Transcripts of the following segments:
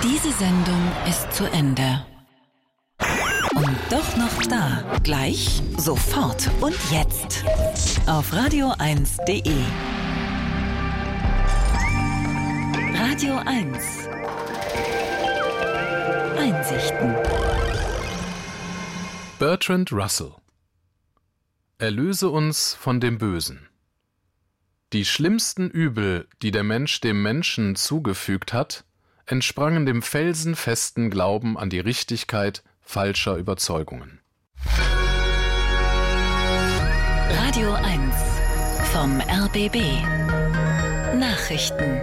Diese Sendung ist zu Ende. Und doch noch da. Gleich, sofort und jetzt. Auf radio1.de. Radio 1. Einsichten. Bertrand Russell. Erlöse uns von dem Bösen. Die schlimmsten Übel, die der Mensch dem Menschen zugefügt hat, entsprangen dem felsenfesten Glauben an die Richtigkeit falscher Überzeugungen. Radio 1 vom RBB. Nachrichten.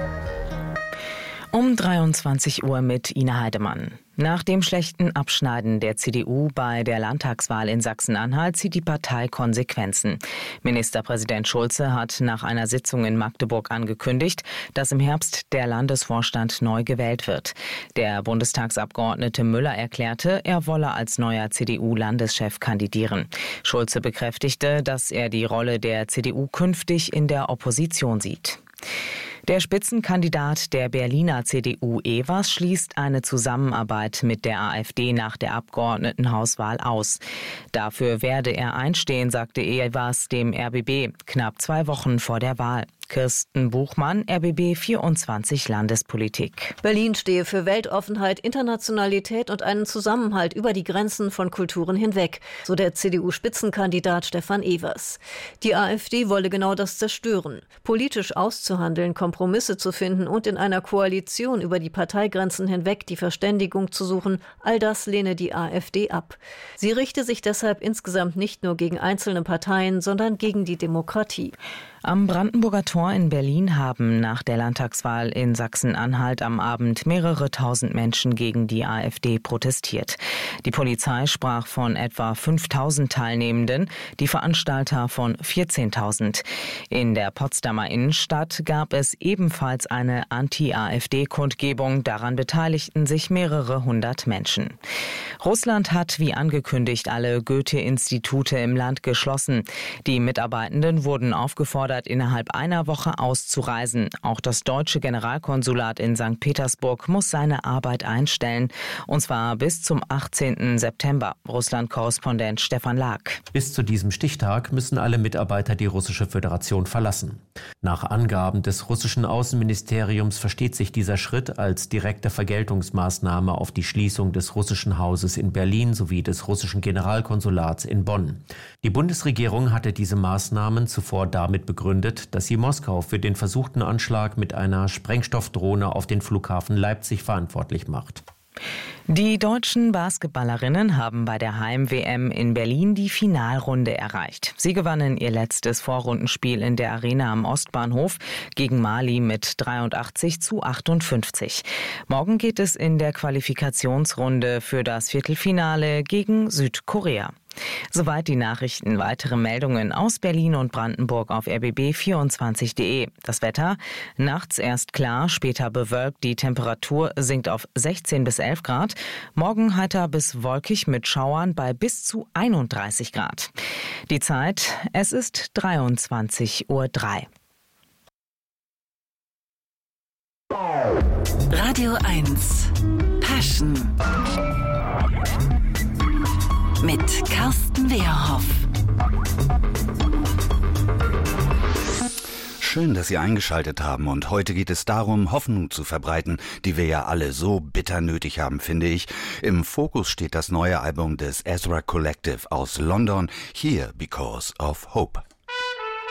Um 23 Uhr mit Ina Heidemann. Nach dem schlechten Abschneiden der CDU bei der Landtagswahl in Sachsen-Anhalt zieht die Partei Konsequenzen. Ministerpräsident Schulze hat nach einer Sitzung in Magdeburg angekündigt, dass im Herbst der Landesvorstand neu gewählt wird. Der Bundestagsabgeordnete Müller erklärte, er wolle als neuer CDU-Landeschef kandidieren. Schulze bekräftigte, dass er die Rolle der CDU künftig in der Opposition sieht. Der Spitzenkandidat der Berliner CDU Evers schließt eine Zusammenarbeit mit der AfD nach der Abgeordnetenhauswahl aus. Dafür werde er einstehen, sagte Evers dem RBB, knapp 2 Wochen vor der Wahl. Kirsten Buchmann, RBB 24 Landespolitik. Berlin stehe für Weltoffenheit, Internationalität und einen Zusammenhalt über die Grenzen von Kulturen hinweg, so der CDU-Spitzenkandidat Stefan Evers. Die AfD wolle genau das zerstören. Politisch auszuhandeln, Kompromisse zu finden und in einer Koalition über die Parteigrenzen hinweg die Verständigung zu suchen, all das lehne die AfD ab. Sie richte sich deshalb insgesamt nicht nur gegen einzelne Parteien, sondern gegen die Demokratie. Am Brandenburger Tor in Berlin haben nach der Landtagswahl in Sachsen-Anhalt am Abend mehrere tausend Menschen gegen die AfD protestiert. Die Polizei sprach von etwa 5.000 Teilnehmenden, die Veranstalter von 14.000. In der Potsdamer Innenstadt gab es ebenfalls eine Anti-AfD-Kundgebung. Daran beteiligten sich mehrere hundert Menschen. Russland hat wie angekündigt alle Goethe-Institute im Land geschlossen. Die Mitarbeitenden wurden aufgefordert, innerhalb einer Woche auszureisen. Auch das deutsche Generalkonsulat in St. Petersburg muss seine Arbeit einstellen. Und zwar bis zum 18. September. Russland-Korrespondent Stefan Lag. Bis zu diesem Stichtag müssen alle Mitarbeiter die Russische Föderation verlassen. Nach Angaben des russischen Außenministeriums versteht sich dieser Schritt als direkte Vergeltungsmaßnahme auf die Schließung des russischen Hauses in Berlin sowie des russischen Generalkonsulats in Bonn. Die Bundesregierung hatte diese Maßnahmen zuvor damit begründet, dass sie Moskau für den versuchten Anschlag mit einer Sprengstoffdrohne auf den Flughafen Leipzig verantwortlich macht. Die deutschen Basketballerinnen haben bei der Heim-WM in Berlin die Finalrunde erreicht. Sie gewannen ihr letztes Vorrundenspiel in der Arena am Ostbahnhof gegen Mali mit 83-58. Morgen geht es in der Qualifikationsrunde für das Viertelfinale gegen Südkorea. Soweit die Nachrichten. Weitere Meldungen aus Berlin und Brandenburg auf rbb24.de. Das Wetter: nachts erst klar, später bewölkt. Die Temperatur sinkt auf 16 bis 11 Grad. Morgen heiter bis wolkig mit Schauern bei bis zu 31 Grad. Die Zeit: es ist 23:03 Uhr. Radio 1 Passion mit Carsten Wehrhoff. Schön, dass Sie eingeschaltet haben, und heute geht es darum, Hoffnung zu verbreiten, die wir ja alle so bitter nötig haben, finde ich. Im Fokus steht das neue Album des Ezra Collective aus London, Here Because of Hope.